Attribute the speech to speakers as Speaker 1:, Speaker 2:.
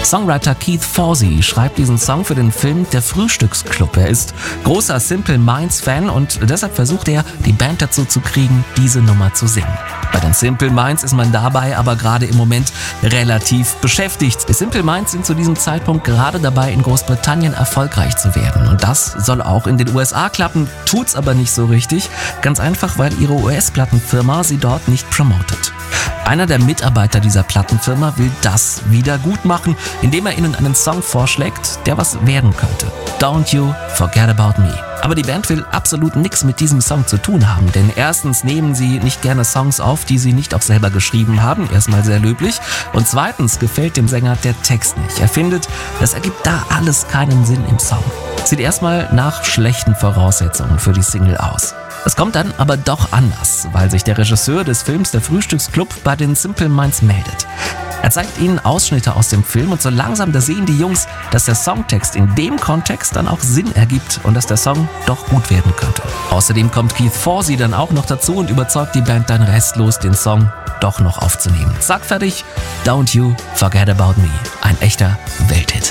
Speaker 1: Songwriter Keith Forsey schreibt diesen Song für den Film Der Frühstücksclub. Er ist großer Simple Minds Fan und deshalb versucht er, die Band dazu zu kriegen, diese Nummer zu singen. Bei den Simple Minds ist man dabei aber gerade im Moment relativ beschäftigt. Die Simple Minds sind zu diesem Zeitpunkt gerade dabei, in Großbritannien erfolgreich zu werden. Und das soll auch in den USA klappen, tut's aber nicht so richtig. Ganz einfach, weil ihre US-Plattenfirma sie dort nicht promotet. Einer der Mitarbeiter dieser Plattenfirma will das wieder gut machen, indem er ihnen einen Song vorschlägt, der was werden könnte. Don't You Forget About Me. Aber die Band will absolut nichts mit diesem Song zu tun haben, denn erstens nehmen sie nicht gerne Songs auf, die sie nicht auch selber geschrieben haben, erstmal sehr löblich, und zweitens gefällt dem Sänger der Text nicht. Er findet, das ergibt da alles keinen Sinn im Song. Sieht erstmal nach schlechten Voraussetzungen für die Single aus. Es kommt dann aber doch anders, weil sich der Regisseur des Films Der Frühstücksclub bei den Simple Minds meldet. Er zeigt ihnen Ausschnitte aus dem Film und so langsam da sehen die Jungs, dass der Songtext in dem Kontext dann auch Sinn ergibt und dass der Song doch gut werden könnte. Außerdem kommt Keith Forsey dann auch noch dazu und überzeugt die Band dann restlos, den Song doch noch aufzunehmen. Zack, fertig, Don't You Forget About Me. Ein echter Welthit.